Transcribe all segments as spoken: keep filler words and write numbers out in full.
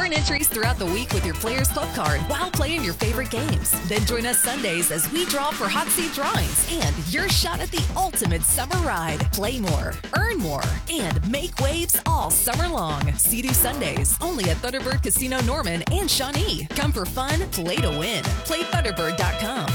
Earn entries throughout the week with your Players Club card while playing your favorite games. Then join us Sundays as we draw for hot seat drawings and your shot at the ultimate summer ride. Play more, earn more, and make waves all summer long. Sea-Doo Sundays, only at Thunderbird Casino Norman and Shawnee. Come for fun, play to win. Play Thunderbird dot com.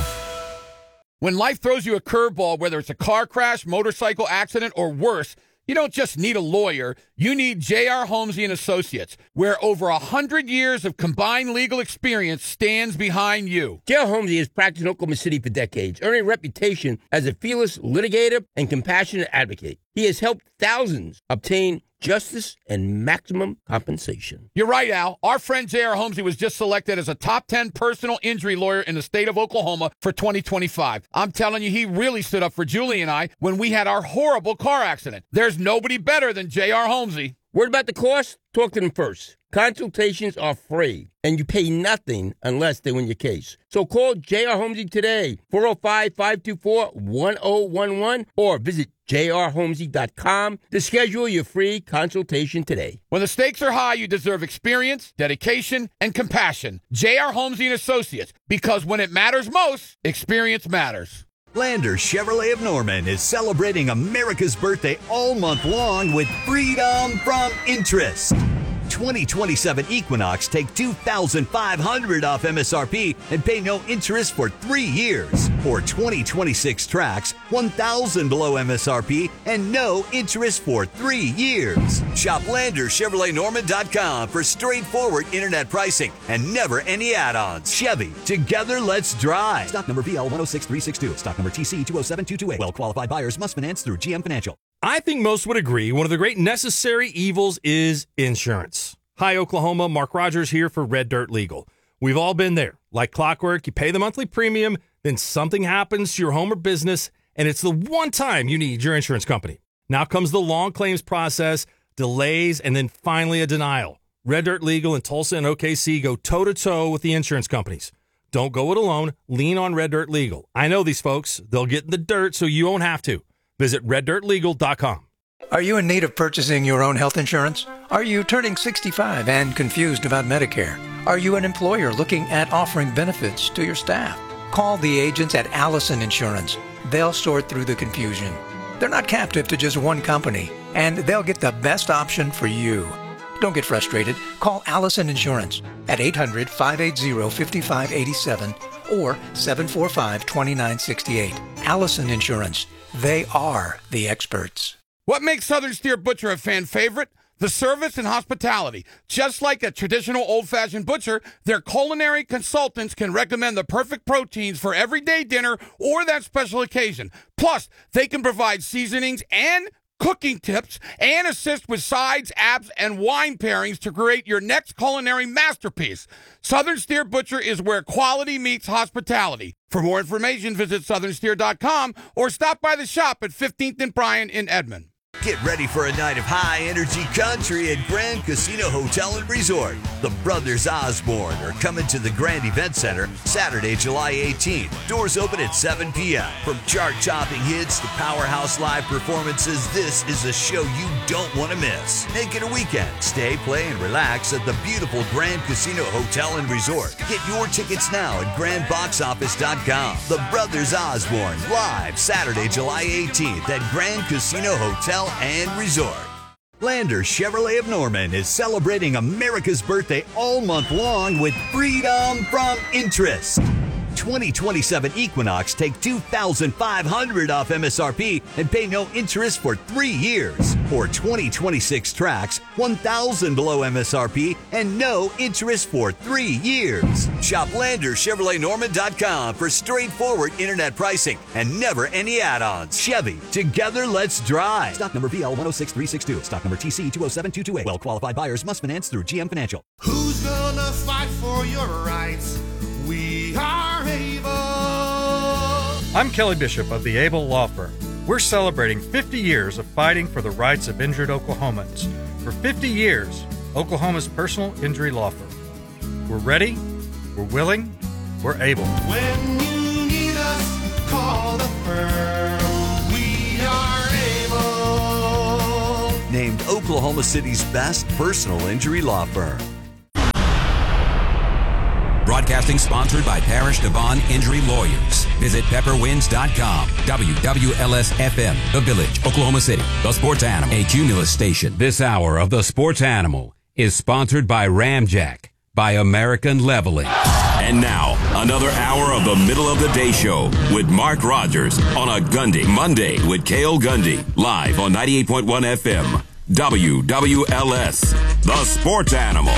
When life throws you a curveball, whether it's a car crash, motorcycle accident, or worse, you don't just need a lawyer. You need J R. Holmesy and Associates, where over one hundred years of combined legal experience stands behind you. J R. Holmesy has practiced in Oklahoma City for decades, earning a reputation as a fearless litigator and compassionate advocate. He has helped thousands obtain justice and maximum compensation. You're right, Al. Our friend J R. Holmesy was just selected as a top ten personal injury lawyer in the state of Oklahoma for twenty twenty-five. I'm telling you, he really stood up for Julie and I when we had our horrible car accident. There's nobody better than J R. Holmesy. Worried about the cost? Talk to them first. Consultations are free, and you pay nothing unless they win your case. So call J R. Holmesy today, four oh five, five two four, one oh one one, or visit j r holmesy dot com to schedule your free consultation today. When the stakes are high, you deserve experience, dedication, and compassion. J R. Holmesy and Associates, because when it matters most, experience matters. Lander Chevrolet of Norman is celebrating America's birthday all month long with freedom from interest. twenty twenty-seven Equinox take two thousand five hundred dollars off M S R P and pay no interest for three years. Or twenty twenty-six Trax, one thousand dollars below M S R P and no interest for three years. Shop Lander Chevrolet Norman dot com for straightforward internet pricing and never any add-ons. Chevy, together let's drive. Stock number B L one oh six three six two. Stock number T C two oh seven two two eight. Well-qualified buyers must finance through G M Financial. I think most would agree one of the great necessary evils is insurance. Hi, Oklahoma. Mark Rogers here for Red Dirt Legal. We've all been there. Like clockwork, you pay the monthly premium, then something happens to your home or business, and it's the one time you need your insurance company. Now comes the long claims process, delays, and then finally a denial. Red Dirt Legal in Tulsa and O K C go toe-to-toe with the insurance companies. Don't go it alone. Lean on Red Dirt Legal. I know these folks. They'll get in the dirt so you won't have to. Visit red dirt legal dot com. Are you in need of purchasing your own health insurance? Are you turning sixty-five and confused about Medicare? Are you an employer looking at offering benefits to your staff? Call the agents at Allison Insurance. They'll sort through the confusion. They're not captive to just one company, and they'll get the best option for you. Don't get frustrated. Call Allison Insurance at eight hundred, five eight zero, five five eight seven or seven four five, two nine six eight. Allison Insurance. They are the experts. What makes Southern Steer Butcher a fan favorite? The service and hospitality. Just like a traditional old-fashioned butcher, their culinary consultants can recommend the perfect proteins for everyday dinner or that special occasion. Plus, they can provide seasonings and cooking tips and assist with sides, apps, and wine pairings to create your next culinary masterpiece. Southern Steer Butcher is where quality meets hospitality. For more information, visit southern steer dot com or stop by the shop at fifteenth and Bryan in Edmond. Get ready for a night of high-energy country at Grand Casino Hotel and Resort. The Brothers Osborne are coming to the Grand Event Center Saturday, July eighteenth. Doors open at seven p.m. From chart-topping hits to powerhouse live performances, this is a show you don't want to miss. Make it a weekend. Stay, play, and relax at the beautiful Grand Casino Hotel and Resort. Get your tickets now at grand box office dot com. The Brothers Osborne, live Saturday, July eighteenth at Grand Casino Hotel and Resort. Lander Chevrolet of Norman is celebrating America's birthday all month long with freedom from interest. twenty twenty-seven Equinox take two thousand five hundred dollars off M S R P and pay no interest for three years. Or twenty twenty-six Trax, one thousand dollars below M S R P and no interest for three years. Shop Lander Chevrolet Norman dot com for straightforward internet pricing and never any add-ons. Chevy, together let's drive. Stock number B L one oh six three six two. Stock number T C two oh seven two two eight. Well-qualified buyers must finance through G M Financial. Who's gonna fight for your rights? We are able. I'm Kelly Bishop of the Able Law Firm. We're celebrating fifty years of fighting for the rights of injured Oklahomans. For fifty years, Oklahoma's personal injury law firm. We're ready, we're willing, we're able. When you need us, call the firm. We are able. Named Oklahoma City's best personal injury law firm. Broadcasting sponsored by Parish Devon Injury Lawyers. Visit pepper winds dot com. W W L S F M, The Village, Oklahoma City. The Sports Animal, a Cumulus station. This hour of The Sports Animal is sponsored by Ramjack, by American Leveling. And now, another hour of the Middle of the Day Show with Mark Rogers on a Gundy Monday with Cale Gundy, live on ninety-eight point one F M. W W L S, The Sports Animal.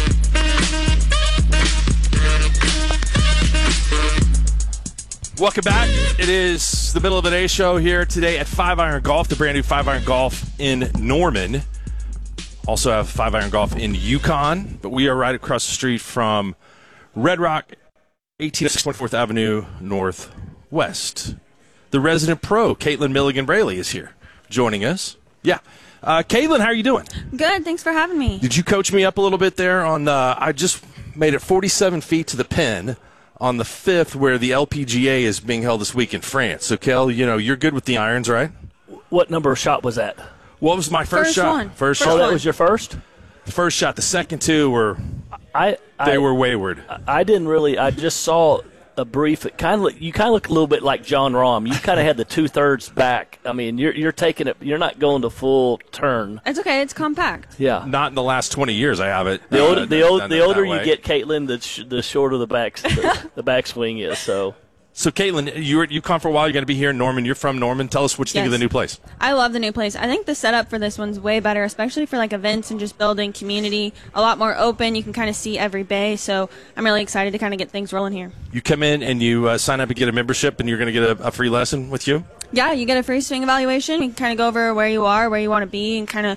Welcome back. It is the Middle of the Day Show here today at Five Iron Golf, the brand new Five Iron Golf in Norman. Also have Five Iron Golf in Yukon, but we are right across the street from Red Rock, eighteen oh six twenty-fourth Avenue Northwest. The resident pro, Caitlin Milligan Braley, is here joining us. Yeah. Uh, Caitlin, how are you doing? Good. Thanks for having me. Did you coach me up a little bit there on the, I just made it forty-seven feet to the pin on the fifth where the L P G A is being held this week in France. So, Kel, you know, you're good with the irons, right? What number shot was that? What was my first, first shot? One. First, first shot. Oh, that was your first? First shot. The second two were, I, I they were wayward. I didn't really, I just saw a brief, it kind of, you kind of look a little bit like John Rahm. You kind of had the two-thirds back. I mean, you're you're taking it, you're not going to full turn. It's okay. It's compact. Yeah. Not in the last twenty years I have it. The older, uh, the, old, done the it older that you way. get, Caitlin, the, sh- the shorter the back, the, the backswing is, so. So, Caitlin, you were at UConn for a while. You're going to be here in Norman. You're from Norman. Tell us what you think of Yes. the new place. I love the new place. I think the setup for this one's way better, especially for like events and just building community. A lot more open. You can kind of see every bay. So I'm really excited to kind of get things rolling here. You come in and you uh, sign up and get a membership, and you're going to get a, a free lesson with you? Yeah, you get a free swing evaluation. You can kind of go over where you are, where you want to be, and kind of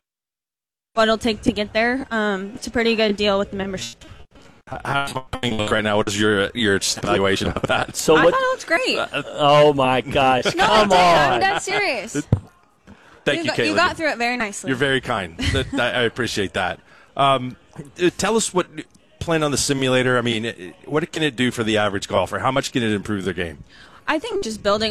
what it'll take to get there. Um, it's a pretty good deal with the membership. How's my swing look right now? What is your your evaluation of that? So I what? thought it looks great. Uh, oh, my gosh. No, Come dude, on. I'm dead serious. Thank you, you, got, Caitlin. you got through it very nicely. You're very kind. That, I I appreciate that. Um, uh, tell us what playing on the simulator. I mean, it- what can it do for the average golfer? How much can it improve their game? I think just building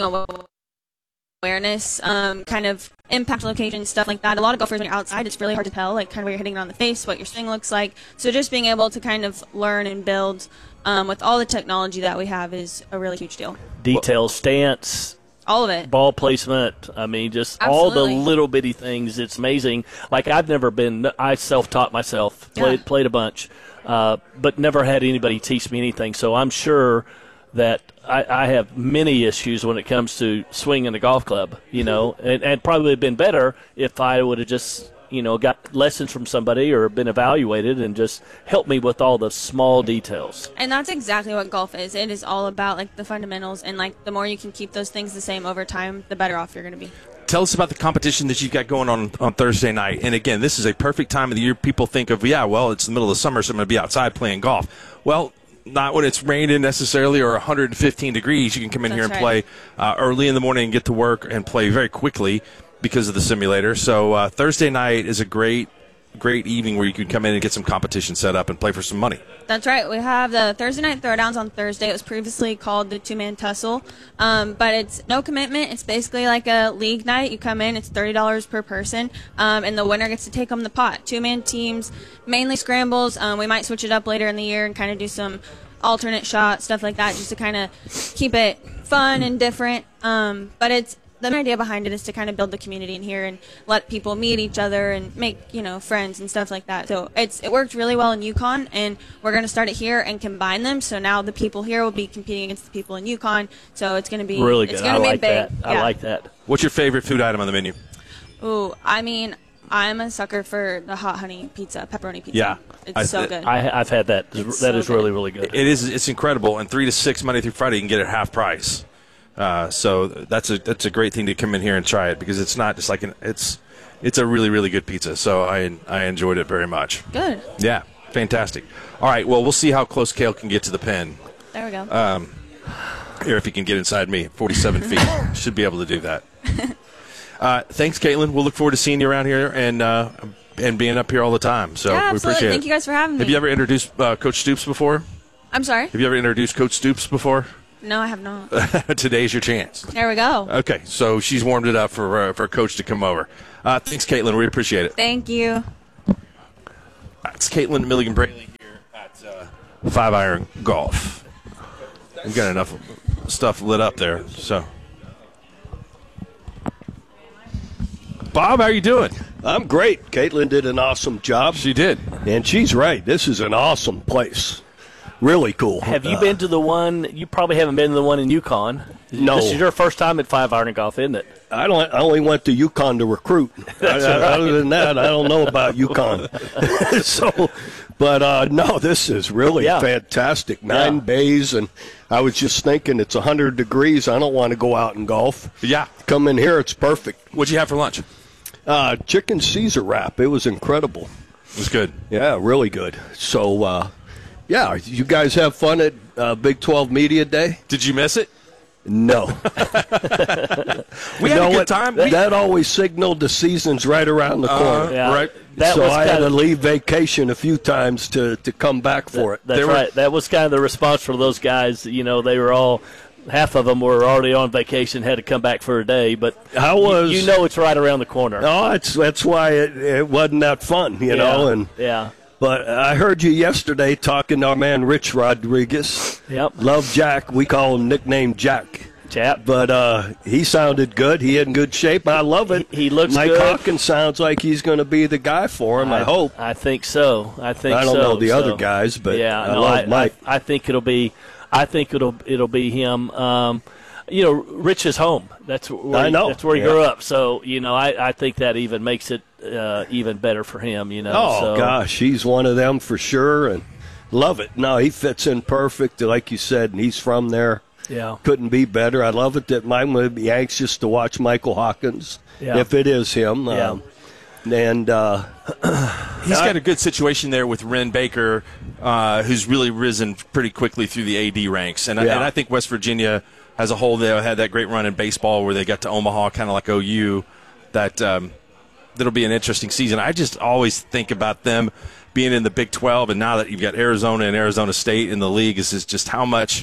awareness, um, kind of impact location, stuff like that. A lot of golfers, when you're outside, it's really hard to tell, like kind of where you're hitting it on the face, what your swing looks like. So just being able to kind of learn and build um, with all the technology that we have is a really huge deal. Detail, stance, All of it. ball placement. I mean, just all the Absolutely. little bitty things. It's amazing. Like, I've never been, I self-taught myself, played, Yeah. played a bunch, uh, but never had anybody teach me anything. So I'm sure that I, I have many issues when it comes to swinging a golf club, you know, and, and probably been better if I would have just, you know, got lessons from somebody or been evaluated and just helped me with all the small details. And that's exactly what golf is. It is all about like the fundamentals, and like the more you can keep those things the same over time, the better off you're going to be. Tell us about the competition that you've got going on on Thursday night. And again, this is a perfect time of the year. People think of, yeah, well, it's the middle of the summer, so I'm going to be outside playing golf. Well, not when it's raining necessarily or one hundred fifteen degrees. You can come in here and That's play uh, early in the morning and get to work and play very quickly because of the simulator. So uh, Thursday night is a great, great evening where you can come in and get some competition set up and play for some money. That's right. We have the Thursday night throwdowns on Thursday. It was previously called the two-man tussle, um, but it's no commitment. It's basically like a league night. You come in, it's thirty dollars per person, um, and the winner gets to take home the pot. Two-man teams, mainly scrambles. Um, we might switch it up later in the year and kind of do some alternate shots, stuff like that, just to kind of keep it fun and different. Um, but it's the idea behind it is to kind of build the community in here and let people meet each other and make, you know, friends and stuff like that. So it's it worked really well in Yukon, and we're going to start it here and combine them. So now the people here will be competing against the people in Yukon. So it's going to be Really good. It's going I to be like big. that. I Yeah. like that. What's your favorite food item on the menu? Ooh, I mean, I'm a sucker for the hot honey pizza, pepperoni pizza. Yeah. It's I- so good. I, I've had that. It's That so is really, good. really good. It is. It's incredible. And three to six Monday through Friday, you can get it at half price. Uh, so that's a that's a great thing to come in here and try it because it's not just like an it's it's a really really good pizza. So I I enjoyed it very much. Good. Yeah, fantastic. All right, well we'll see how close Cale can get to the pin. There we go. Um, here if he can get inside me, forty-seven feet, should be able to do that. Uh, thanks, Caitlin. We'll look forward to seeing you around here and uh, and being up here all the time. So Yeah, we absolutely. appreciate Thank it. you guys for having me. Have you ever introduced uh, Coach Stoops before? I'm sorry? Have you ever introduced Coach Stoops before? No, I have not. Today's your chance. There we go. Okay, so she's warmed it up for uh, for Coach to come over. Uh, thanks, Caitlin. We appreciate it. Thank you. It's Caitlin Milligan Braley here at uh, Five Iron Golf. We've got enough stuff lit up there. So, Bob, how are you doing? I'm great. Caitlin did an awesome job. She did. And she's right. This is an awesome place. Really cool. Have you Uh, been to the one? You probably haven't been to the one in Yukon. No. This is your first time at Five Iron Golf, isn't it? I don't. I only went to Yukon to recruit. That's I- I- right. Other than that, I don't know about Yukon. so, but uh, no, this is really Yeah. fantastic. Nine Yeah. bays, and I was just thinking, it's one hundred degrees. I don't want to go out and golf. Yeah. Come in here, it's perfect. What'd you have for lunch? Uh, chicken Caesar wrap. It was incredible. It was good. Yeah, really good. So, uh, yeah, you guys have fun at uh, Big twelve Media Day? Did you miss it? No. We You had know a good what? time. That always signaled the season's right around the Uh, corner. Yeah. Right. That so was I had kind to of, leave vacation a few times to, to come back for it. That's They were- right. That was kind of the response for those guys. You know, they were all half of them were already on vacation, had to come back for a day. But How you- was- you, know it's right around the corner. Oh, it's, that's why it, it wasn't that fun, you yeah. know. And yeah. But I heard you yesterday talking to our man Rich Rodriguez. Yep. Love Jack. We call him nickname Jack. Chap. But uh, he sounded good. He in good shape. I love it. He, he looks Mike good. Hawkins sounds like he's going to be the guy for him. I, hope. I think so. I think I don't so. know the So, other guys, but yeah, I no, love I, Mike. I, I think it'll be. I think it'll it'll be him. Um, you know, Rich is home. That's where I he, know. That's where he Yeah. grew up. So you know, I, I think that even makes it uh, even better for him. You know. Oh so. gosh, he's one of them for sure, and love it. No, he fits in perfect, like you said, and he's from there. Yeah. Couldn't be better. I love it that Mike would be anxious to watch Michael Hawkins, Yeah. if it is him. Yeah. Um, and uh, He's got a good situation there with Ren Baker, uh, who's really risen pretty quickly through the A D ranks. And, I, Yeah. and I think West Virginia as a whole, they had that great run in baseball where they got to Omaha, kind of like O U. That um, that'll be an interesting season. I just always think about them being in the Big twelve, and now that you've got Arizona and Arizona State in the league, is, is just how much.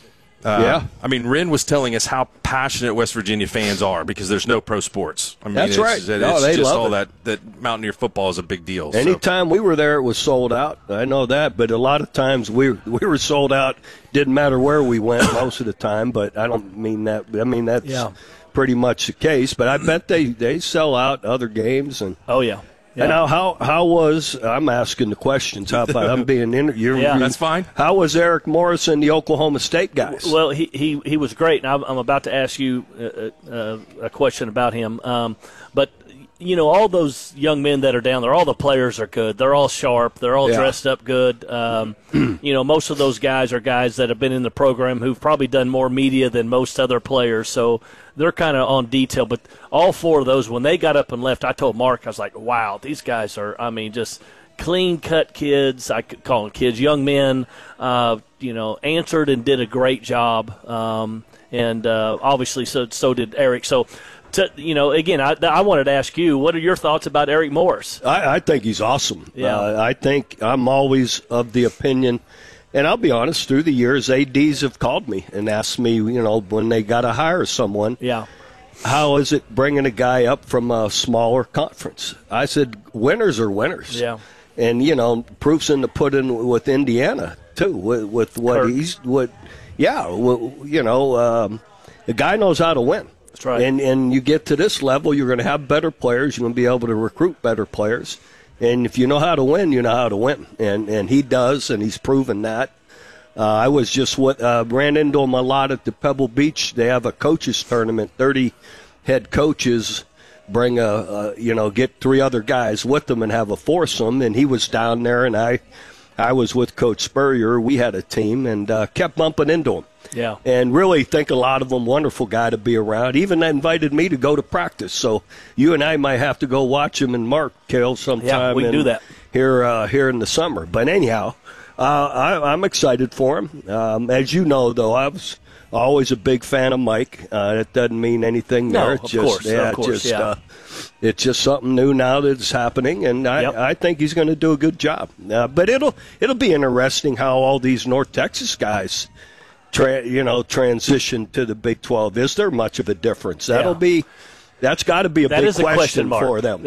Uh, Yeah. I mean, Ren was telling us how passionate West Virginia fans are because there's no pro sports. I mean, That's it's, right. It's, No, they just love all it. that that Mountaineer football is a big deal. so. anytime we were there, it was sold out. I know that, but a lot of times we we were sold out. Didn't matter where we went most of the time. But I don't mean that. I mean that's Yeah. pretty much the case. But I bet they, they sell out other games. And Oh yeah. And now, how how was I'm asking the questions? How about I'm being interviewed? Yeah. That's fine. How was Eric Morris and the Oklahoma State guys? Well, he, he, he was great, and I'm, I'm about to ask you uh, uh, a question about him. Um, but, you know, all those young men that are down there, all the players are good. They're all sharp. They're all Yeah. dressed up good. Um, you know, most of those guys are guys that have been in the program who've probably done more media than most other players. So they're kind of on detail. But all four of those, when they got up and left, I told Mark, I was like, wow, these guys are, I mean, just clean-cut kids. I could call them kids, young men, uh, you know, answered and did a great job. Um, and uh, obviously so so did Eric. So, to, you know, again, I, I wanted to ask you, what are your thoughts about Eric Morris? I, I think he's awesome. Yeah. Uh, I think I'm always of the opinion, and I'll be honest, through the years, A Ds have called me and asked me, you know, when they got to hire someone, Yeah. how is it bringing a guy up from a smaller conference? I said, winners are winners. Yeah. And, you know, proof's in the pudding with Indiana, too, with, with what Kirk. he's, what, yeah, well, you know, um, the guy knows how to win. That's right. And and you get to this level, you're going to have better players. You're going to be able to recruit better players. And if you know how to win, you know how to win. And and he does, and he's proven that. Uh, I was just what uh, ran into him a lot at the Pebble Beach. They have a coaches tournament. thirty head coaches bring a, a you know get three other guys with them and have a foursome. And he was down there, and I I was with Coach Spurrier. We had a team and uh, kept bumping into him. Yeah. And really think a lot of them, wonderful guy to be around. Even invited me to go to practice. So you and I might have to go watch him and Mark Kale sometime. Yeah, we can in- do that. Here, uh, here in the summer. But anyhow, uh, I, I'm excited for him. Um, as you know, though, I was always a big fan of Mike. Uh, that doesn't mean anything No, there. of It's just, course, yeah, of course, just, yeah. Uh, it's just something new now that's happening, and I, Yep. I think he's going to do a good job. Uh, but it'll it'll be interesting how all these North Texas guys, tra- you know, transition to the Big twelve. Is there much of a difference? That'll Yeah. be that's got to be a That big is a question mark. for them. That-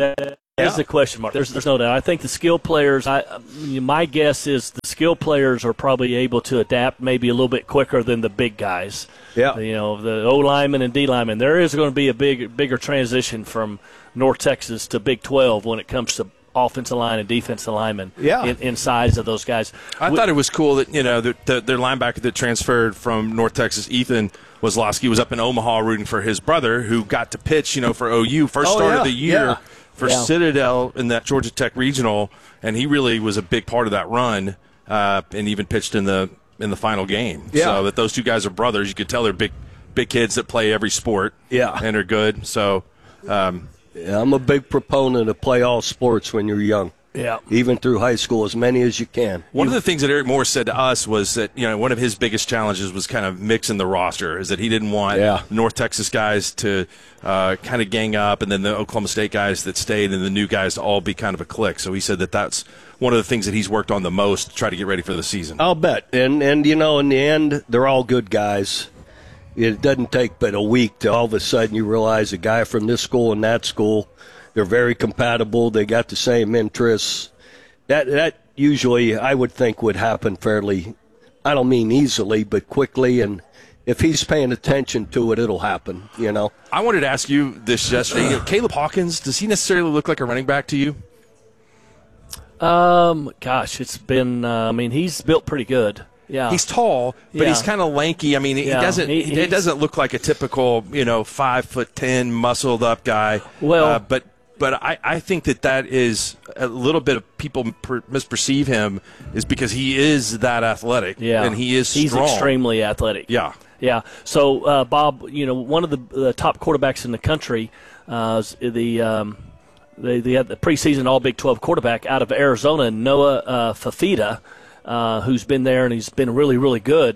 That's the question mark. There's, there's no doubt. I think the skill players, I, my guess is the skill players are probably able to adapt maybe a little bit quicker than the big guys. Yeah. You know, the O linemen and D linemen. There is going to be a big, bigger transition from North Texas to Big twelve when it comes to offensive line and defensive linemen Yeah. in, in size of those guys. I We- thought it was cool that, you know, the, the, their linebacker that transferred from North Texas, Ethan Wazlowski, was up in Omaha rooting for his brother who got to pitch, you know, for O U. First Oh, start yeah, of the year yeah. for Yeah. Citadel in that Georgia Tech regional, and he really was a big part of that run uh, and even pitched in the in the final game. Yeah. So that those two guys are brothers. You could tell they're big, big kids that play every sport Yeah. and are good. So um, Yeah, I'm a big proponent of play all sports when you're young. Yeah. Even through high school, as many as you can. One of the things that Eric Morris said to us was that, you know, one of his biggest challenges was kind of mixing the roster, is that he didn't want Yeah. North Texas guys to uh, kind of gang up and then the Oklahoma State guys that stayed and the new guys to all be kind of a clique. So he said that that's one of the things that he's worked on the most to try to get ready for the season. I'll bet. And, and you know, in the end, they're all good guys. It doesn't take but a week to all of a sudden you realize a guy from this school and that school, they're very compatible. They got the same interests. That that usually, I would think, would happen fairly, I don't mean easily, but quickly. And if he's paying attention to it, it'll happen, you know. I wanted to ask you this yesterday. You know, Caleb Hawkins, does he necessarily look like a running back to you? Um, gosh, it's been, uh, I mean, he's built pretty good. Yeah. He's tall, but Yeah. he's kind of lanky. I mean, he Yeah. doesn't. He- He, he's- doesn't look like a typical, you know, five foot ten, muscled up guy. Well- uh, but but I, I think that that is a little bit of people per, misperceive him is because he is that athletic. Yeah, and he is He's strong. extremely athletic. Yeah. Yeah. So, uh, Bob, you know, one of the, the top quarterbacks in the country, uh, is the um, they, they had the preseason All Big twelve quarterback out of Arizona, Noah uh, Fafita, uh, who's been there and he's been really, really good.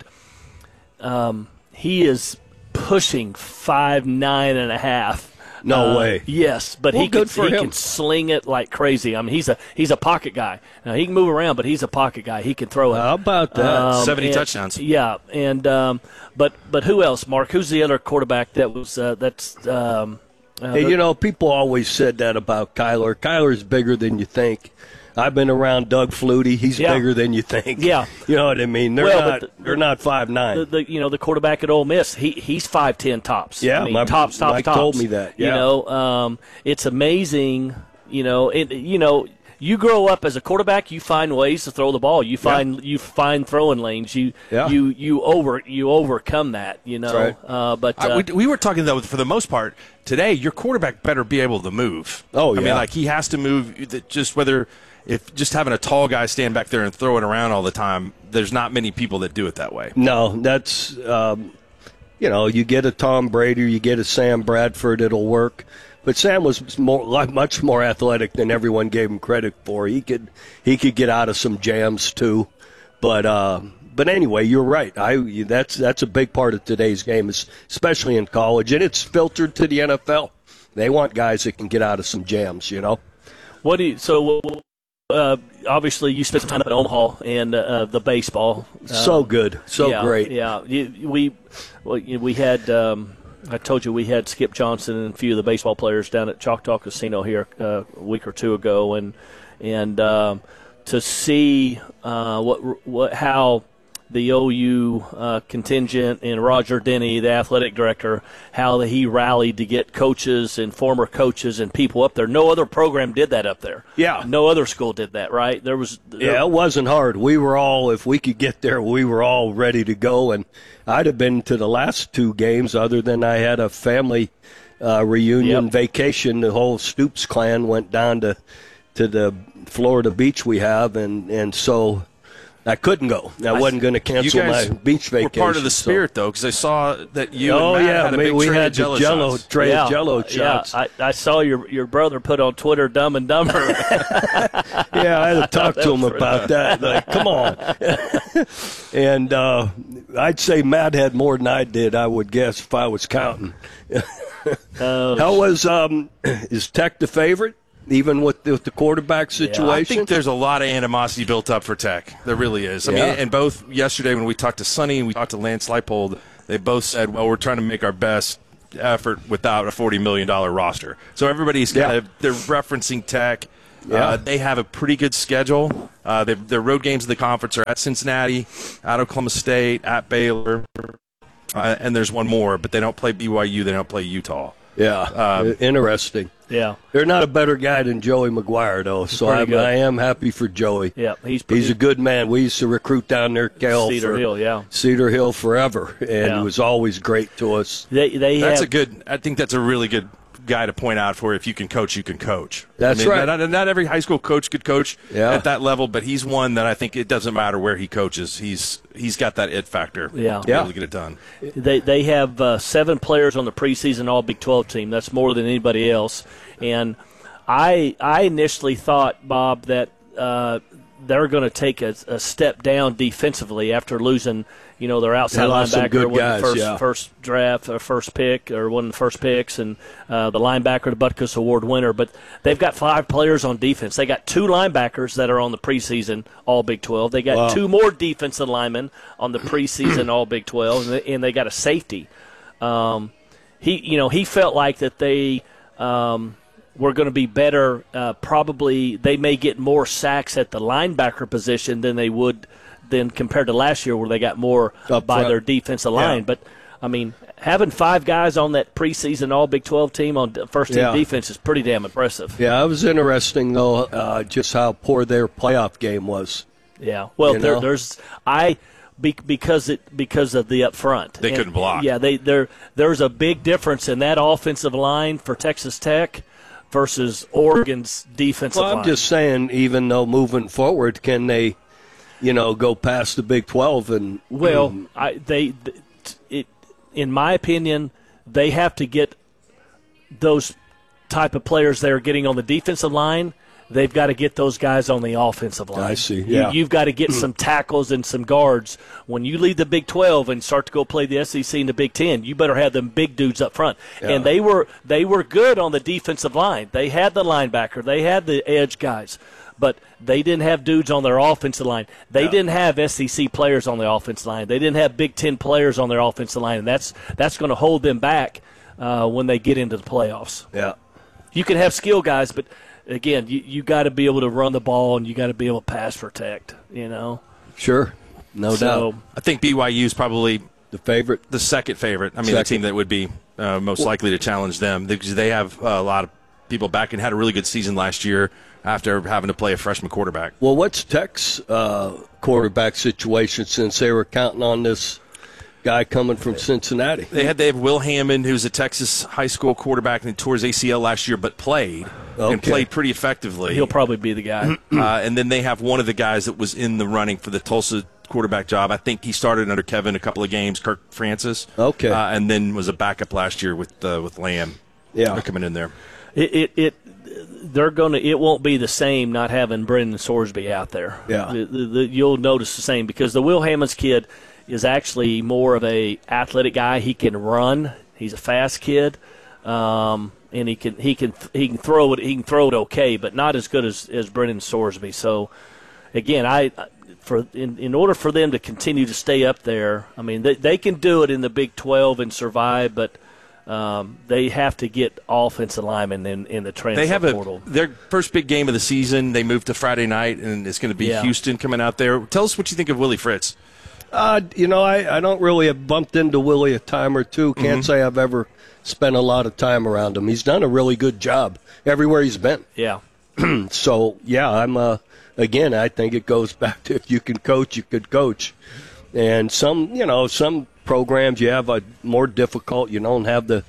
Um, he is pushing five nine and a half. No Uh, way. Yes, but Well, he good can, for he him. can sling it like crazy. I mean, he's a he's a pocket guy. Now, he can move around, but he's a pocket guy. He can throw it. How about that? Um, seventy and- touchdowns. Yeah, and um, but but who else, Mark? Who's the other quarterback that was uh, that's? Um, uh, Hey, you know, people always said that about Kyler. Kyler's bigger than you think. I've been around Doug Flutie. He's Yeah. bigger than you think. Yeah. You know what I mean? They're Well, not but the- they're not five nine. the, the you know the quarterback at Ole Miss. He he's five ten tops. Yeah, I mean, my- tops tops Mike tops. told me that, You yeah. know, um, it's amazing. You know, it, you know. You grow up as a quarterback. You find ways to throw the ball. You find you find throwing lanes. You Yeah. you you over you overcome that. You know. That's right. Uh, but Uh, uh, we, we were talking though for the most part today. Your quarterback better be able to move. Oh, I mean, yeah. like he has to move. that Just whether if just having a tall guy stand back there and throw it around all the time. There's not many people that do it that way. No, that's um, you know, you get a Tom Brady, or you get a Sam Bradford, it'll work. But Sam was more, like, much more athletic than everyone gave him credit for. He could he could get out of some jams too. But uh, but anyway, you're right. I that's that's a big part of today's game, especially in college, and it's filtered to the N F L. They want guys that can get out of some jams. You know. what do you so? Uh, obviously, you spent some time up in Omaha and uh, the baseball. So Um, good, so yeah, great. Yeah, you, we well, you know, we had. Um, I told you we had Skip Johnson and a few of the baseball players down at Choctaw Casino here uh, a week or two ago, and and um, to see uh, what what how the O U uh, contingent and Roger Denny, the athletic director, how he rallied to get coaches and former coaches and people up there. No other program did that up there. Yeah. No other school did that, right? There was Yeah, it wasn't hard. We were all, if we could get there, we were all ready to go. And I'd have been to the last two games, other than I had a family uh, reunion Yep. vacation. The whole Stoops clan went down to to the Florida beach we have, and, and so I couldn't go. I wasn't going to cancel You guys my beach vacation. Were part of the so- spirit though, because I saw that you. Oh, and Matt yeah, had a we- big we tray had of the Jell-O Jell-O shots. tray of yeah, Jell-O uh, shots. Yeah, I, I saw your your brother put on Twitter "Dumb and Dumber." Yeah, I had to talk to him That was about that. Like, come on. And uh, I'd say Matt had more than I did, I would guess, if I was counting. Uh, How was um, is Tech the favorite, even with the, with the quarterback situation? I think there's a lot of animosity built up for Tech. There really is. I Yeah. mean, and both yesterday when we talked to Sonny and we talked to Lance Leipold, they both said, "Well, we're trying to make our best effort without a forty million dollars roster. So everybody's kind Yeah. of they're referencing Tech. Yeah. Uh, they have a pretty good schedule. Uh, they, their road games of the conference are at Cincinnati, at Oklahoma State, at Baylor, uh, and there's one more, but they don't play B Y U. They don't play Utah. Yeah, Um, interesting. Yeah. They're not a better guy than Joey McGuire, though, so pretty I'm, good. I am happy for Joey. Yeah, he's pretty He's a good man. We used to recruit down there, Cal, Cedar for Hill, yeah. Cedar Hill forever, and Yeah. he was always great to us. They they That's have a good. I think that's a really good guy to point out for if you can coach, you can coach. That's I mean, right. Not, not every high school coach could coach Yeah. at that level, but he's one that I think it doesn't matter where he coaches. He's he's got that it factor. Yeah. to be able to get it done. They they have uh, seven players on the preseason All Big twelve team. That's more than anybody else. And I I initially thought, Bob, that uh, they're going to take a, a step down defensively after losing, you know, their outside They lost some linebacker, good one of guys, the first, yeah. first draft or first pick, or one of the first picks, and uh, the linebacker, the Butkus Award winner. But they've got five players on defense. They got two linebackers that are on the preseason All Big twelve. They got Wow. two more defensive linemen on the preseason All Big twelve, and they, and they got a safety. Um, he, you know, he felt like that they. Um, We're going to be better. Uh, probably they may get more sacks at the linebacker position than they would than compared to last year, where they got more Up by front. their defensive line. Yeah. But I mean, having five guys on that preseason All Big twelve team on d- first team Yeah. defense is pretty damn impressive. Yeah, it was interesting, though, uh, just how poor their playoff game was. Yeah. Well, You there, know? there's I be, because it because of the up front. They couldn't block. Yeah, they there there's a big difference in that offensive line for Texas Tech versus Oregon's defensive Well, I'm line. just saying, even though moving forward, can they, you know, go past the Big twelve and Well, um, I, they, th- it, in my opinion, they have to get those type of players they are getting on the defensive line. They've got to get those guys on the offensive line. I see, You- yeah. you've got to get some tackles and some guards. When you leave the Big twelve and start to go play the S E C and the Big Ten, you better have them big dudes up front. Yeah. And they were they were good on the defensive line. They had the linebacker. They had the edge guys. But they didn't have dudes on their offensive line. They Yeah. didn't have S E C players on the offensive line. They didn't have Big Ten players on their offensive line, and that's that's going to hold them back uh, when they get into the playoffs. yeah. You can have skill guys, but again, you you got to be able to run the ball and you got to be able to pass protect. You know, Sure, no So- doubt. I think B Y U is probably The favorite. the second favorite. I mean, Second. the team that would be uh, most likely to challenge them because they have uh, a lot of people back and had a really good season last year after having to play a freshman quarterback. Well, what's Tech's uh, quarterback situation since they were counting on this guy coming from Cincinnati? They had they have Will Hammond, who's a Texas high school quarterback, and he tore his A C L last year, but played and Okay. played pretty effectively. he'll probably be the guy. uh, and then they have one of the guys that was in the running for the Tulsa quarterback job. I think he started under Kevin a couple of games, Kirk Francis. Okay. uh, and then was a backup last year with uh, with Lamb. Yeah. They're coming in there. It, it, it they're gonna. It won't be the same not having Brendan Sorsby out there. Yeah. The- the- the- you'll notice the same because the Will Hammonds kid is actually more of a athletic guy. He can run. He's a fast kid, um, and he can he can he can throw it. He can throw it okay, but not as good as as Brendan Sorsby. So, again, I. For in, in order for them to continue to stay up there, I mean they they can do it in the Big twelve and survive, but um, they have to get offensive linemen in, in the transfer They have a portal. their first big game of the season. They moved to Friday night, and it's going to be Yeah. Houston coming out there. Tell us what you think of Willie Fritz. Uh, you know, I, I don't really have bumped into Willie a time or two. Can't Mhm. say I've ever spent a lot of time around him. He's done a really good job everywhere he's been. Yeah. So, yeah, I'm, uh, again, I think it goes back to if you can coach, you could coach. And some, you know, some programs you have a more difficult, you don't have the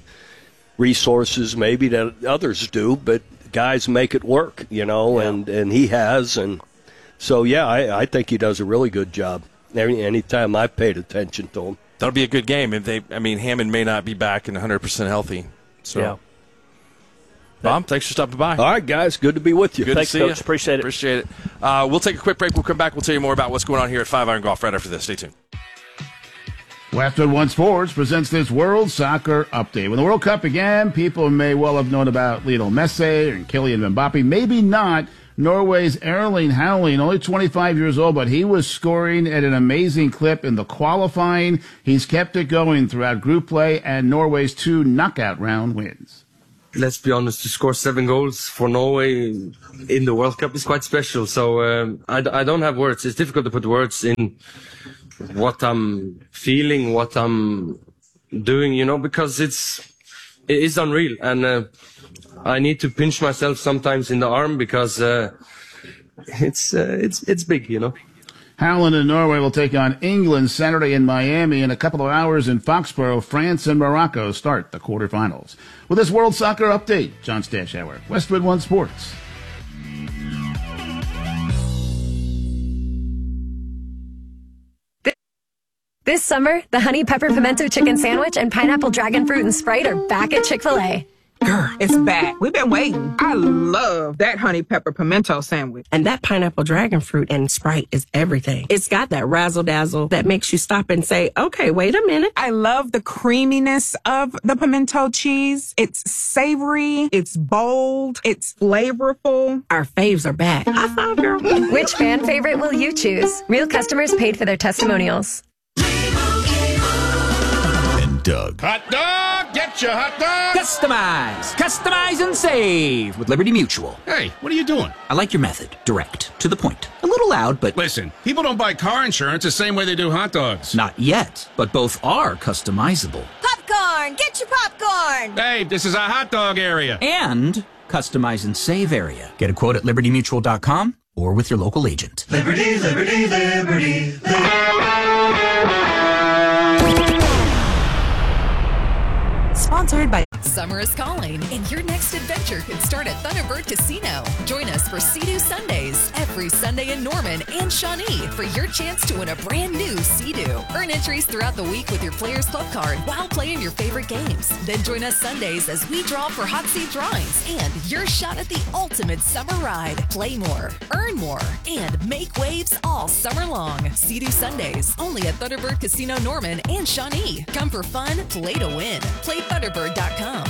resources maybe that others do, but guys make it work, you know, and, and he has. And so, yeah, I, I think he does a really good job. Any anytime I paid attention to him. That'll be a good game. If they, I mean, Hammond may not be back and one hundred percent healthy. So, Yeah. Bob, thanks for stopping by. All right, guys, good to be with you. Good Thanks, to see Coach. you. Appreciate it. Appreciate it. Uh, we'll take a quick break. We'll come back. We'll tell you more about what's going on here at Five Iron Golf right after this. Stay tuned. Westwood One Sports presents this World Soccer Update. When the World Cup began, people may well have known about Lionel Messi and Kylian Mbappe. Maybe not Norway's Erling Haaland, only twenty-five years old, but he was scoring at an amazing clip in the qualifying. He's kept it going throughout group play and Norway's two knockout round wins. Let's be honest, to score seven goals for Norway in the World Cup is quite special. So um, I, I don't have words. It's difficult to put words in what I'm feeling, what I'm doing, you know, because it's it is unreal. And uh, I need to pinch myself sometimes in the arm because uh, it's uh, it's it's big, you know. Haaland and Norway will take on England Saturday in Miami. In a couple of hours in Foxborough, France and Morocco start the quarterfinals. With this World Soccer update, John Stashauer, Westwood One Sports. This summer, the Honey Pepper Pimento Chicken Sandwich and Pineapple Dragon Fruit and Sprite are back at Chick-fil-A. Grr, it's back. We've been waiting. I love that honey pepper pimento sandwich. And that pineapple dragon fruit and Sprite is everything. It's got that razzle dazzle that makes you stop and say, okay, wait a minute. I love the creaminess of the pimento cheese. It's savory. It's bold. It's flavorful. Our faves are back. High five, girl. Which fan favorite will you choose? Real customers paid for their testimonials. And Doug. Hot dog! Get your hot dog! Customize! Customize and save with Liberty Mutual. Hey, what are you doing? I like your method. Direct. To the point. A little loud, but... Listen, people don't buy car insurance the same way they do hot dogs. Not yet, but both are customizable. Popcorn! Get your popcorn! Hey, this is a hot dog area. And customize and save area. Get a quote at liberty mutual dot com or with your local agent. Liberty, liberty, liberty, liberty. Sponsored by Summer is calling, and your next adventure could start at Thunderbird Casino. Join us for Sea-Doo Sundays every Sunday in Norman and Shawnee for your chance to win a brand new Sea-Doo. Earn entries throughout the week with your Players Club card while playing your favorite games. Then join us Sundays as we draw for hot seat drawings and your shot at the ultimate summer ride. Play more, earn more, and make waves all summer long. Sea-Doo Sundays only at Thunderbird Casino Norman and Shawnee. Come for fun, play to win. Play Thunderbird dot com.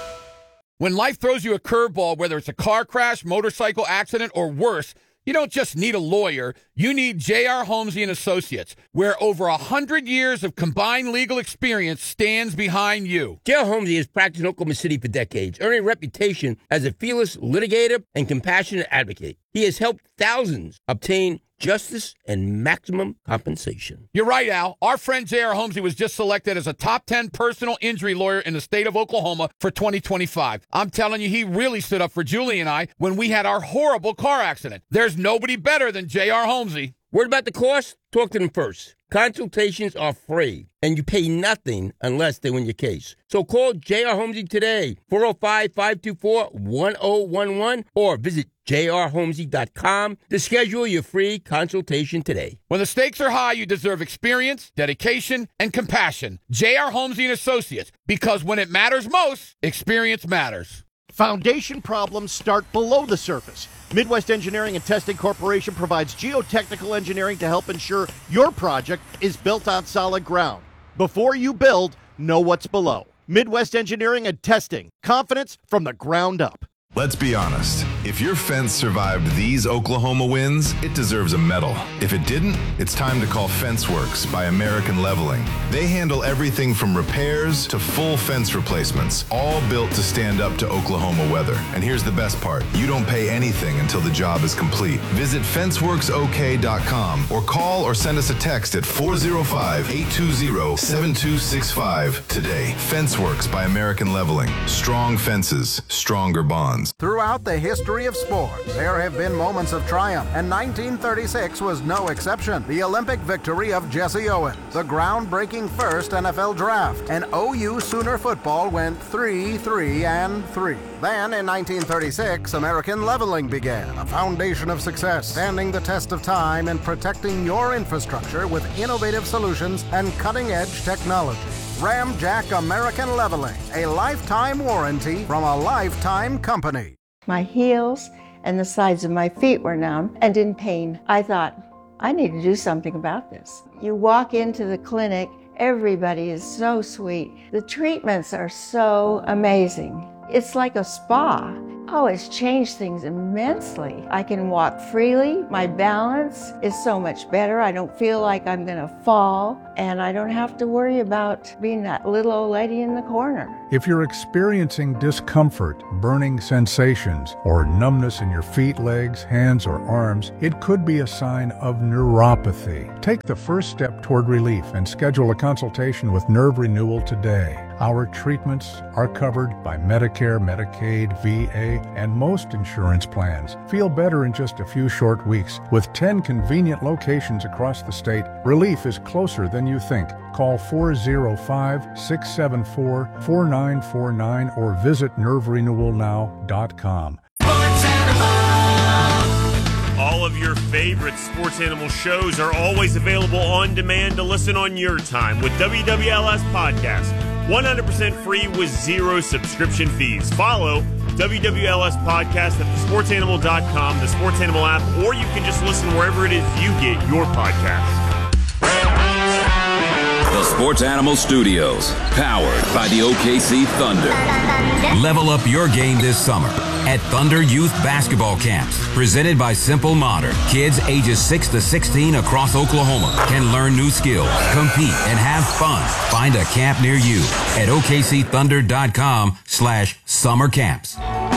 When life throws you a curveball, whether it's a car crash, motorcycle accident, or worse, you don't just need a lawyer. You need J R. Holmesy and Associates, where over one hundred years of combined legal experience stands behind you. J R. Holmesy has practiced in Oklahoma City for decades, earning a reputation as a fearless litigator and compassionate advocate. He has helped thousands obtain justice and maximum compensation. You're right, Al. Our friend J R. Holmesy was just selected as a top ten personal injury lawyer in the state of Oklahoma for twenty twenty-five. I'm telling you, he really stood up for Julie and I when we had our horrible car accident. There's nobody better than J R. Holmesy. Word about the cost? Talk to them first. Consultations are free, and you pay nothing unless they win your case. So call J R. Holmesy today, four oh five, five two four, one oh one one, or visit j r holmesy dot com to schedule your free consultation today. When the stakes are high, you deserve experience, dedication, and compassion. J R. Holmesy and Associates, because when it matters most, experience matters. Foundation problems start below the surface. Midwest Engineering and Testing Corporation provides geotechnical engineering to help ensure your project is built on solid ground. Before you build, know what's below. Midwest Engineering and Testing. Confidence from the ground up. Let's be honest. If your fence survived these Oklahoma winds, it deserves a medal. If it didn't, it's time to call FenceWorks by American Leveling. They handle everything from repairs to full fence replacements, all built to stand up to Oklahoma weather. And here's the best part. You don't pay anything until the job is complete. Visit fence works o k dot com or call or send us a text at four oh five, eight two zero, seven two six five today. FenceWorks by American Leveling. Strong fences, stronger bonds. Throughout the history of sport, there have been moments of triumph, and nineteen thirty-six was no exception. The Olympic victory of Jesse Owens, the groundbreaking first N F L draft, and O U Sooner football went three, three, and three. Then, in nineteen thirty-six, American Leveling began, a foundation of success, standing the test of time and protecting your infrastructure with innovative solutions and cutting-edge technology. Ramjack American Leveling, a lifetime warranty from a lifetime company. My heels and the sides of my feet were numb and in pain. I thought, I need to do something about this. You walk into the clinic, everybody is so sweet. The treatments are so amazing. It's like a spa. Oh, it's changed things immensely. I can walk freely. My balance is so much better. I don't feel like I'm going to fall, and I don't have to worry about being that little old lady in the corner. If you're experiencing discomfort, burning sensations, or numbness in your feet, legs, hands, or arms, it could be a sign of neuropathy. Take the first step toward relief and schedule a consultation with Nerve Renewal today. Our treatments are covered by Medicare, Medicaid, V A, and most insurance plans. Feel better in just a few short weeks. With ten convenient locations across the state, relief is closer than you think. Call four oh five, six seven four, four nine four nine or visit nerve renewal now dot com. All of your favorite Sports Animal shows are always available on demand to listen on your time with W W L S Podcast. one hundred percent free with zero subscription fees. Follow W W L S Podcast at the sports animal dot com, the Sports Animal app, or you can just listen wherever it is you get your podcasts. The Sports Animal Studios, powered by the O K C Thunder. Level up your game this summer at Thunder Youth Basketball Camps, presented by Simple Modern. Kids ages six to sixteen across Oklahoma can learn new skills, compete, and have fun. Find a camp near you at O K C thunder dot com slash summer camps.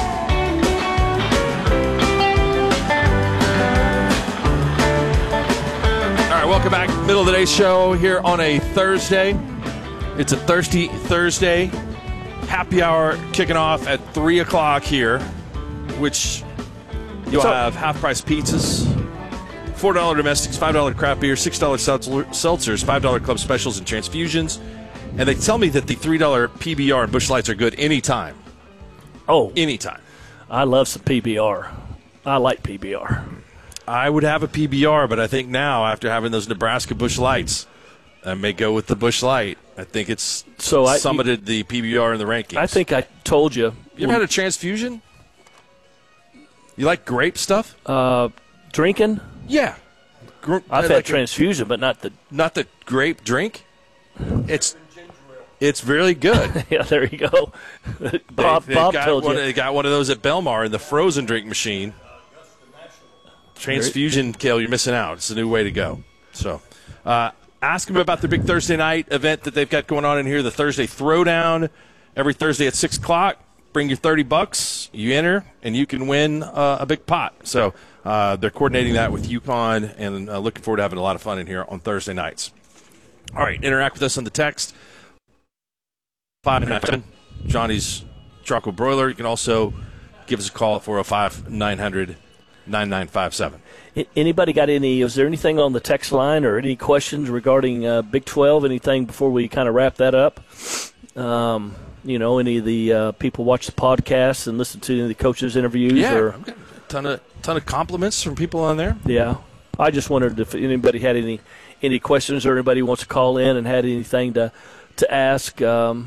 Welcome back. Middle of the day show here on a Thursday. It's a Thirsty Thursday. Happy hour kicking off at three o'clock here, which you'll have half-price pizzas, four dollars domestics, five dollars craft beer, six dollars seltzers, five dollars club specials, and transfusions. And they tell me that the three dollars P B R and Busch Lights are good anytime. Oh. Anytime. I love some P B R. I like P B R. I would have a P B R, but I think now, after having those Nebraska Busch Lights, I may go with the Busch Light. I think it's so I, summited the P B R in the rankings. I think I told you. You ever had a transfusion? You like grape stuff? Uh, drinking? Yeah. Gr- I've like had transfusion, but not the not the grape drink. It's it's really good. Yeah, there you go. Bob, they, they Bob got told one, you. They got one of those at Belmar in the frozen drink machine. Transfusion, Kale, you're missing out. It's a new way to go. So, uh, ask them about the big Thursday night event that they've got going on in here, the Thursday Throwdown. Every Thursday at six o'clock. Bring your thirty bucks. You enter, and you can win uh, a big pot. So, uh, they're coordinating that with UConn, and uh, looking forward to having a lot of fun in here on Thursday nights. All right, interact with us on the text. five nine seven, Johnny's Charcoal Broiler. You can also give us a call at four oh five, nine hundred, nine nine five seven. Anybody got any, is there anything on the text line or any questions regarding uh, Big twelve, anything before we kind of wrap that up? Um, you know, any of the uh, people watch the podcast and listen to any of the coaches' interviews? Yeah, or, I've got a ton of, ton of compliments from people on there. Yeah. I just wondered if anybody had any any questions or anybody wants to call in and had anything to, to ask. Um,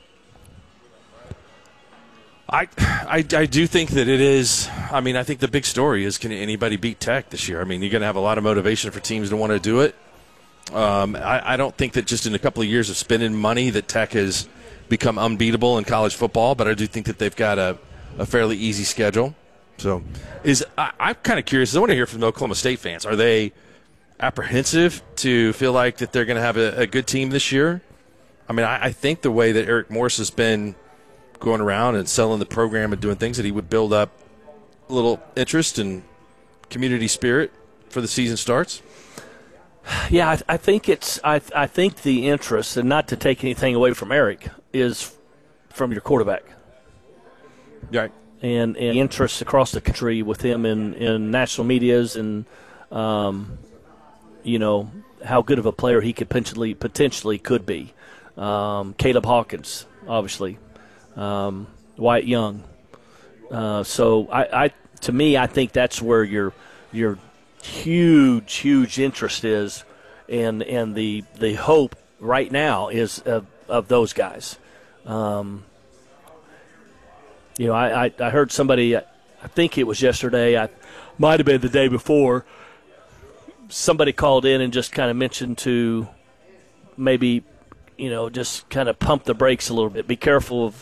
I, I, I do think that it is. I mean, I think the big story is, can anybody beat Tech this year? I mean, you're going to have a lot of motivation for teams to want to do it. Um, I, I don't think that just in a couple of years of spending money that Tech has become unbeatable in college football, but I do think that they've got a, a fairly easy schedule. So is I, I'm kind of curious. I want to hear from the Oklahoma State fans. Are they apprehensive to feel like that they're going to have a, a good team this year? I mean, I, I think the way that Eric Morris has been going around and selling the program and doing things, that he would build up a little interest and community spirit for the season starts. Yeah, I, I think it's. I, I think the interest, and not to take anything away from Eric, is from your quarterback. Right. And, and interest across the country with him in, in national medias, and um, you know how good of a player he could potentially potentially could be. Um, Caleb Hawkins, obviously. Um, Wyatt Young. Uh, so I, I, to me, I think that's where your your huge, huge interest is, and and the the hope right now is of, of those guys. Um, you know, I, I, I heard somebody, I think it was yesterday, I might have been the day before, somebody called in and just kind of mentioned to maybe, you know, just kind of pump the brakes a little bit. Be careful of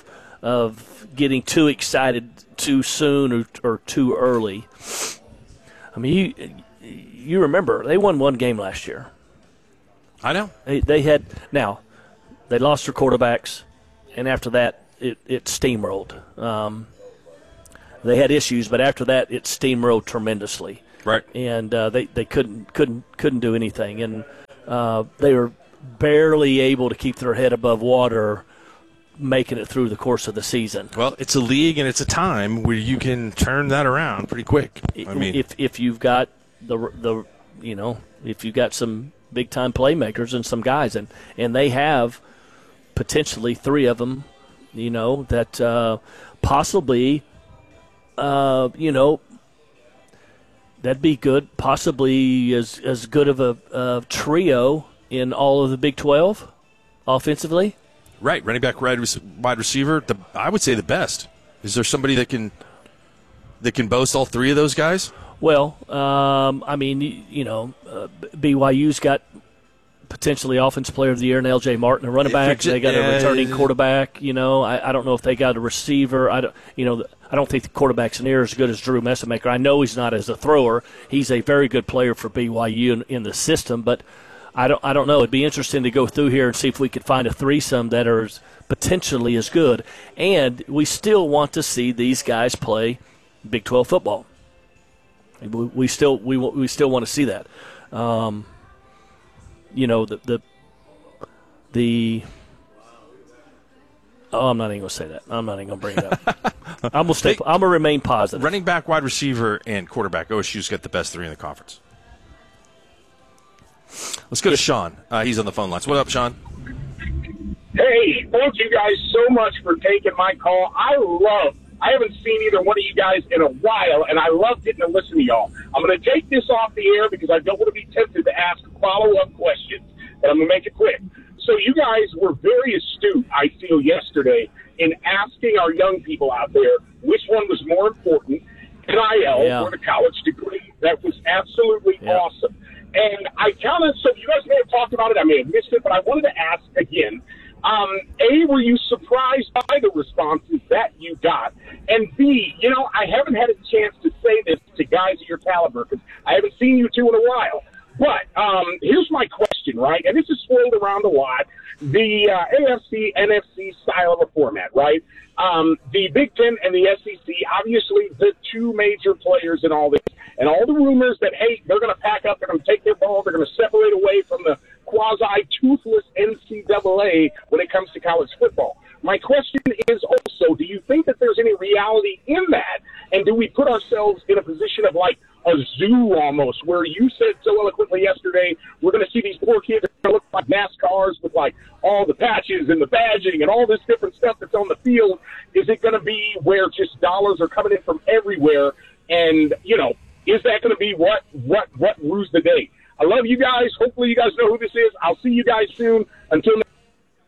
of getting too excited too soon or, or too early. I mean, you you remember they won one game last year. I know they they had now they lost their quarterbacks, and after that it it steamrolled. Um, they had issues, but after that it steamrolled tremendously. Right, and uh, they they couldn't couldn't couldn't do anything, and uh, they were barely able to keep their head above water, making it through the course of the season. Well, it's a league and it's a time where you can turn that around pretty quick. I mean, if if you've got the the you know if you've got some big time playmakers and some guys, and and they have potentially three of them, you know that uh, possibly, uh, you know. That'd be good, possibly as as good of a uh, trio in all of the Big twelve, offensively. Right, running back, wide receiver. The, I would say the best. Is there somebody that can that can boast all three of those guys? Well, um, I mean, you, you know, uh, B Y U's got potentially Offensive Player of the Year and L J Martin, a running back. They got a returning quarterback. You know, I, I don't know if they got a receiver. I don't, you know. I don't think the quarterback's near as good as Drew Messamaker. I know he's not as a thrower. He's a very good player for B Y U in, in the system, but I don't I don't know. It'd be interesting to go through here and see if we could find a threesome that are potentially as good. And we still want to see these guys play Big twelve football. We, we still we we still want to see that. Um, you know the the the. Oh, I'm not even going to say that. I'm not even going to bring it up. I'm going to stay. I'm going to remain positive. Running back, wide receiver, and quarterback. O S U's got the best three in the conference. Let's go to Sean. Uh, he's on the phone lines. What up, Sean? Hey, thank you guys so much for taking my call. I love. I haven't seen either one of you guys in a while, and I love getting to listen to y'all. I'm going to take this off the air because I don't want to be tempted to ask follow-up questions, but I'm going to make it quick. So you guys were very astute, I feel, yesterday in asking our young people out there which one was more important, N I L yeah. or the college degree. That was absolutely yeah. awesome. And I kind of, so you guys may have talked about it, I may have missed it, but I wanted to ask again, um, A, were you surprised by the responses that you got? And B, you know, I haven't had a chance to say this to guys of your caliber because I haven't seen you two in a while. But um, here's my question, right? And this is swirled around a lot. The uh, A F C, N F C style of a format, right? Um, the Big Ten and the S E C, obviously the two major players in all this. And all the rumors that, hey, they're going to pack up, they're going to take their ball, they're going to separate away from the quasi-toothless N C double A when it comes to college football. My question is also, do you think that there's any reality in that? And do we put ourselves in a position of like a zoo almost, where you said so eloquently yesterday, we're going to see these poor kids that look like NASCARs with like all the patches and the badging and all this different stuff that's on the field. Is it going to be where just dollars are coming in from everywhere? And, you know, is that going to be what, what, what rules the day? I love you guys. Hopefully you guys know who this is. I'll see you guys soon. Until next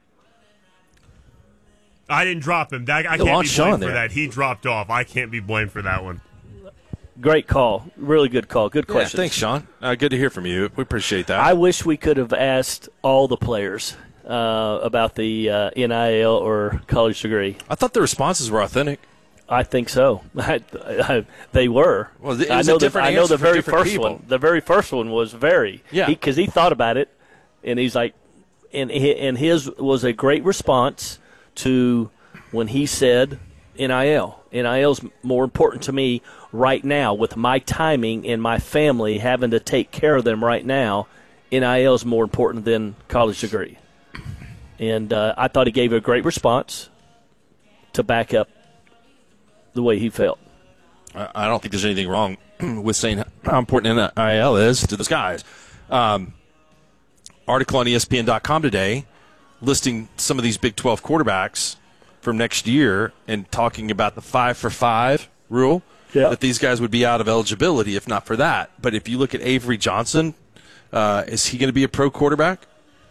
I didn't drop him. That, I can't be blamed for that. He dropped off. I can't be blamed for that one. Great call. Really good call. Good question. Yeah, thanks, Sean. Uh, good to hear from you. We appreciate that. I wish we could have asked all the players uh, about the uh, N I L or college degree. I thought the responses were authentic. I think so. I, I, they were. Well, it I was know a different the, I know answer the for very different first people. one. The very first one was very. Yeah. Because he, he thought about it, and he's like, and and his was a great response to when he said N I L. N I L is more important to me right now with my timing and my family having to take care of them right now. N I L is more important than college degree. And uh, I thought he gave a great response to back up the way he felt. I don't think there's anything wrong with saying how important N I L is to those guys. Um, article on E S P N dot com today listing some of these Big twelve quarterbacks from next year and talking about the five for five rule, yeah. that these guys would be out of eligibility if not for that. But if you look at Avery Johnson, uh, is he going to be a pro quarterback?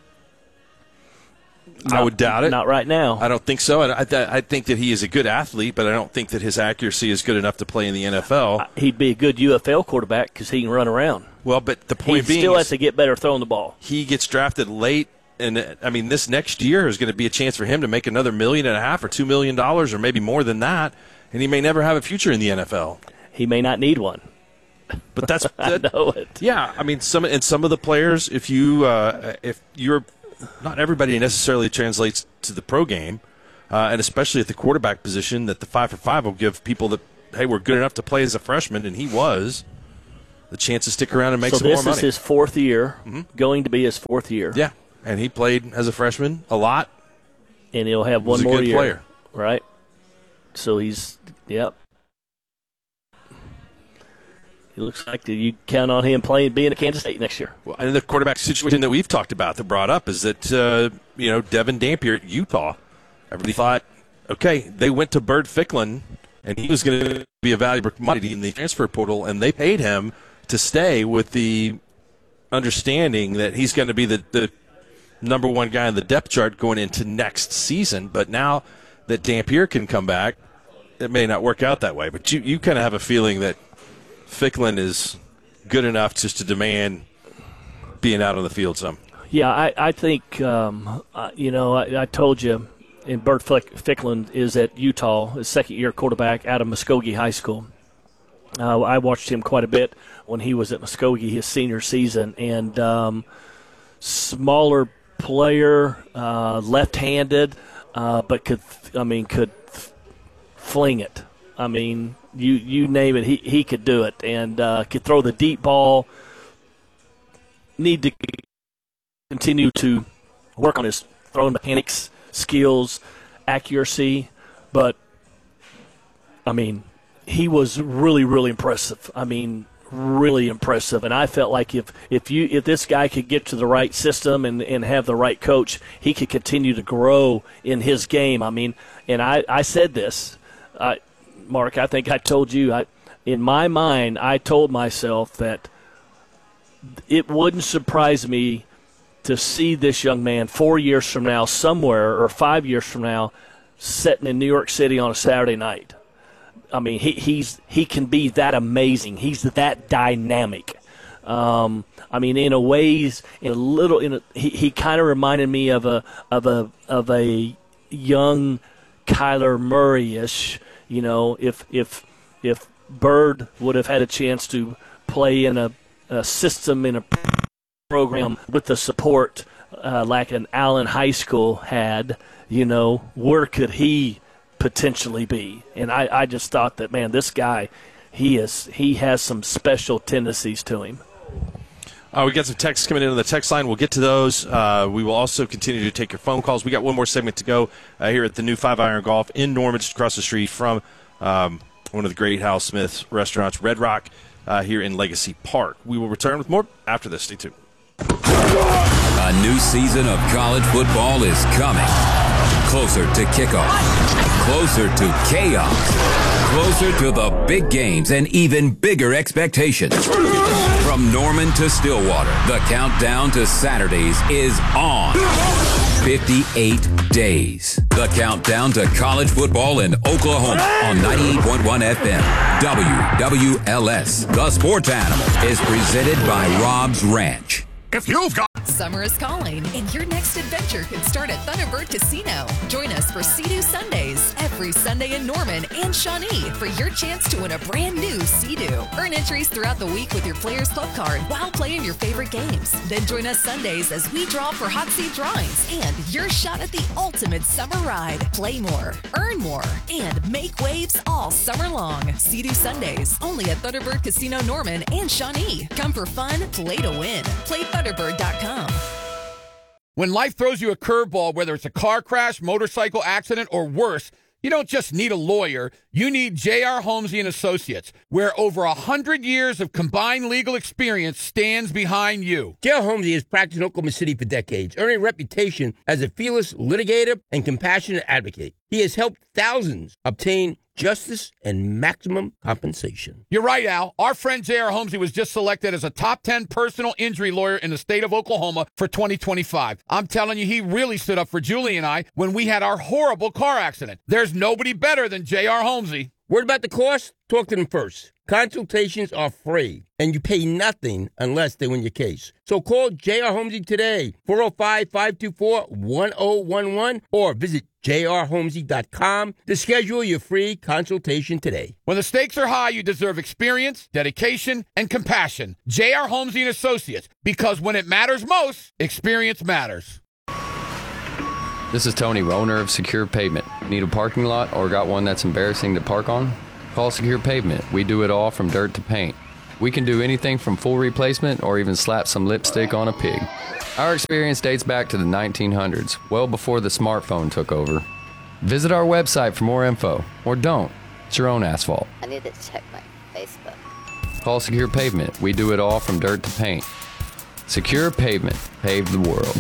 Not, I would doubt it. Not right now. I don't think so. I, I, I think that he is a good athlete, but I don't think that his accuracy is good enough to play in the N F L. He'd be a good U F L quarterback because he can run around. Well, but the point he being still is has to get better throwing the ball. He gets drafted late And, I mean, this next year is going to be a chance for him to make another million and a half or two million dollars or maybe more than that, and he may never have a future in the N F L. He may not need one. But that's I that, know it. Yeah, I mean, some and some of the players, if you uh, if you're not everybody necessarily translates to the pro game, uh, and especially at the quarterback position, that the five for five will give people that hey, we're good enough to play as a freshman, and he was the chance to stick around and make so some more money. So this is his fourth year, mm-hmm. going to be his fourth year. Yeah, and he played as a freshman a lot, and he'll have one he was more a good year, player. Right? So he's yep. It looks like you count on him playing, being at Kansas State next year. Well, and the quarterback situation that we've talked about, that brought up, is that uh, you know Devin Dampier at Utah. Everybody thought, okay, they went to Bird Ficklin, and he was going to be a valuable commodity in the transfer portal, and they paid him to stay with the understanding that he's going to be the, the number one guy on the depth chart going into next season. But now that Dampier can come back, it may not work out that way. But you, you kind of have a feeling that Ficklin is good enough just to demand being out on the field some. Yeah, I, I think, um, uh, you know, I, I told you, and Bert Fick, Ficklin is at Utah, his second-year quarterback out of Muskogee High School. Uh, I watched him quite a bit when he was at Muskogee his senior season, and um, smaller player, uh, left-handed, uh, but could, I mean, could f- fling it. I mean, you you name it, he he could do it, and uh, could throw the deep ball. Need to continue to work on his throwing mechanics, skills, accuracy, but I mean, he was really, really impressive. I mean, really impressive, and I felt like if if you if this guy could get to the right system and, and have the right coach, he could continue to grow in his game. I mean, and I, I said this. Uh, Mark, I think I told you, I, in my mind, I told myself that it wouldn't surprise me to see this young man four years from now somewhere or five years from now sitting in New York City on a Saturday night. I mean, he he's he can be that amazing. He's that dynamic. Um, I mean, in a ways, in a little, in a, he he kind of reminded me of a of a of a young Kyler Murray-ish. You know, if if if Bird would have had a chance to play in a, a system, in a program with the support uh, like an Allen High School had, you know, where could he potentially be? And I, I just thought that, man, this guy, he is he has some special tendencies to him. Uh, we got some texts coming in on the text line. We'll get to those. Uh, we will also continue to take your phone calls. We got one more segment to go uh, here at the new Five Iron Golf in Norman, just across the street from um, one of the great Hal Smith restaurants, Red Rock, uh, here in Legacy Park. We will return with more after this. Stay tuned. A new season of college football is coming. Closer to kickoff. Closer to chaos. Closer to the big games and even bigger expectations. From Norman to Stillwater, the countdown to Saturdays is on. fifty-eight days. The countdown to college football in Oklahoma on ninety-eight point one F M. W W L S. The Sports Animal is presented by Rob's Ranch. If you've got Summer is calling, and your next adventure could start at Thunderbird Casino. Join us for Sea-Doo Sundays every Sunday in Norman and Shawnee for your chance to win a brand new Sea-Doo. Earn entries throughout the week with your Players Club card while playing your favorite games. Then join us Sundays as we draw for hot seat drawings and your shot at the ultimate summer ride. Play more, earn more, and make waves all summer long. Sea-Doo Sundays only at Thunderbird Casino Norman and Shawnee. Come for fun, play to win. Play Thunderbird dot com. When life throws you a curveball, whether it's a car crash, motorcycle accident, or worse, you don't just need a lawyer. You need J R. Holmesy and Associates, where over a hundred years of combined legal experience stands behind you. J R. Holmesy has practiced in Oklahoma City for decades, earning a reputation as a fearless litigator and compassionate advocate. He has helped thousands obtain justice and maximum compensation. You're right, Al. Our friend J R. Holmesy was just selected as a top ten personal injury lawyer in the state of Oklahoma for twenty twenty-five. I'm telling you, he really stood up for Julie and I when we had our horrible car accident. There's nobody better than J R. Holmesy. Worried about the cost? Talk to them first. Consultations are free, and you pay nothing unless they win your case. So call J R. Holmesy today, four oh five, five two four, one oh one one, or visit j r holmesy dot com to schedule your free consultation today. When the stakes are high, you deserve experience, dedication, and compassion. J R. Holmesy and Associates, because when it matters most, experience matters. This is Tony, owner of Secure Pavement. Need a parking lot or got one that's embarrassing to park on? Call Secure Pavement. We do it all from dirt to paint. We can do anything from full replacement or even slap some lipstick on a pig. Our experience dates back to the nineteen hundreds, well before the smartphone took over. Visit our website for more info, or don't. It's your own asphalt. I need to check my Facebook. Call Secure Pavement. We do it all from dirt to paint. Secure Pavement. Pave the world.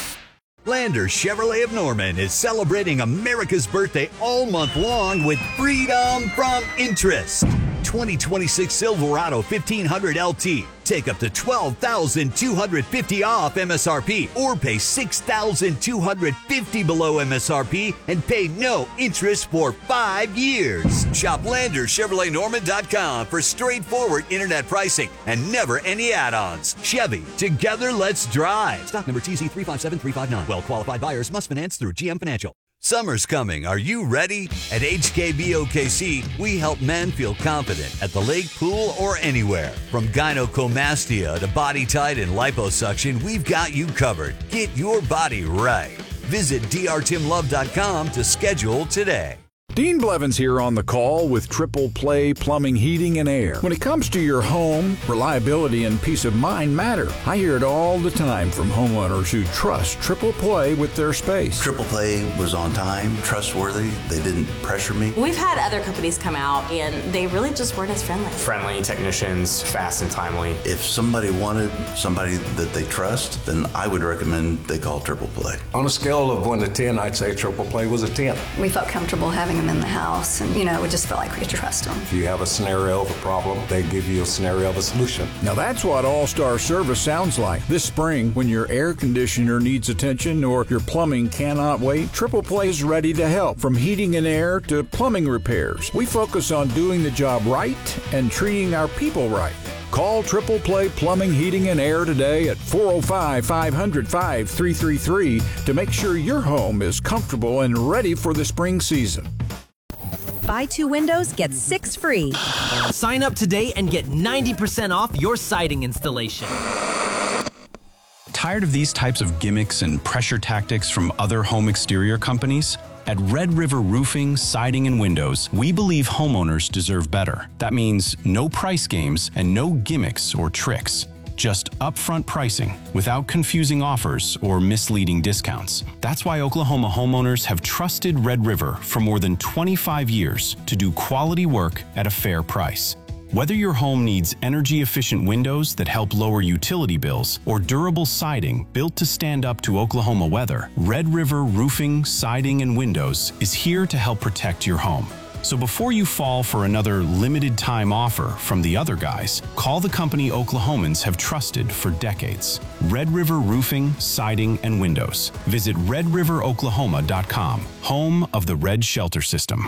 Lander Chevrolet of Norman is celebrating America's birthday all month long with freedom from interest. twenty twenty-six Silverado fifteen hundred L T. Take up to twelve thousand two hundred fifty dollars off M S R P or pay six thousand two hundred fifty dollars below M S R P and pay no interest for five years. Shop Lander Chevrolet Norman dot com for straightforward internet pricing and never any add-ons. Chevy, together let's drive. Stock number T Z three five seven three five nine. Well-qualified buyers must finance through G M Financial. Summer's coming. Are you ready? At H K B O K C, we help men feel confident at the lake, pool, or anywhere. From gynecomastia to body tight and liposuction, we've got you covered. Get your body right. Visit d r tim love dot com to schedule today. Dean Blevins here on the call with Triple Play Plumbing, Heating, and Air. When it comes to your home, reliability and peace of mind matter. I hear it all the time from homeowners who trust Triple Play with their space. Triple Play was on time, trustworthy. They didn't pressure me. We've had other companies come out, and they really just weren't as friendly. Friendly technicians, fast and timely. If somebody wanted somebody that they trust, then I would recommend they call Triple Play. On a scale of one to ten, I'd say Triple Play was a ten. We felt comfortable having them in the house, and you know, we just felt like we could trust them. If you have a scenario of a problem, they give you a scenario of a solution. Now that's what All-Star Service sounds like. This spring, when your air conditioner needs attention or your plumbing cannot wait, Triple Play is ready to help. From heating and air to plumbing repairs, we focus on doing the job right and treating our people right. Call Triple Play Plumbing, Heating, and Air today at four oh five, five hundred, five three three three to make sure your home is comfortable and ready for the spring season. Buy two windows, get six free. Sign up today and get ninety percent off your siding installation. Tired of these types of gimmicks and pressure tactics from other home exterior companies? At Red River Roofing, Siding, and Windows, we believe homeowners deserve better. That means no price games and no gimmicks or tricks. Just upfront pricing without confusing offers or misleading discounts. That's why Oklahoma homeowners have trusted Red River for more than twenty-five years to do quality work at a fair price. Whether your home needs energy-efficient windows that help lower utility bills or durable siding built to stand up to Oklahoma weather, Red River Roofing, Siding, and Windows is here to help protect your home. So before you fall for another limited-time offer from the other guys, call the company Oklahomans have trusted for decades. Red River Roofing, Siding, and Windows. Visit red river oklahoma dot com, home of the Red Shelter System.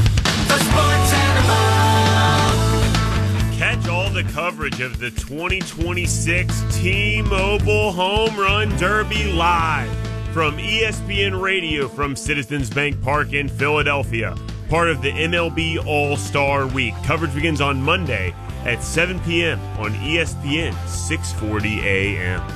Catch all the coverage of the twenty twenty-six T-Mobile Home Run Derby live from E S P N Radio from Citizens Bank Park in Philadelphia. Part of the M L B All-Star Week. Coverage begins on Monday at seven p.m. on E S P N six forty A M.